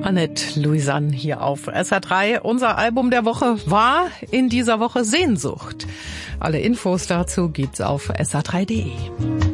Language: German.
Annette Louisanne hier auf SR3. Unser Album der Woche war in dieser Woche Sehnsucht. Alle Infos dazu gibt's auf sr3.de.